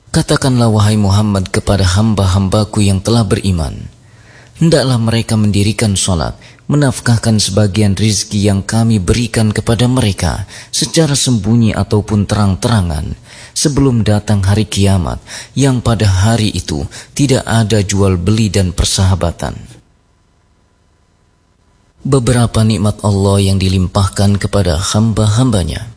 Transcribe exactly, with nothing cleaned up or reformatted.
Katakanlah wahai Muhammad kepada hamba-hambaku yang telah beriman, hendaklah mereka mendirikan sholat, menafkahkan sebagian rizki yang kami berikan kepada mereka secara sembunyi ataupun terang-terangan, sebelum datang hari kiamat yang pada hari itu tidak ada jual beli dan persahabatan. Beberapa nikmat Allah yang dilimpahkan kepada hamba-hambanya.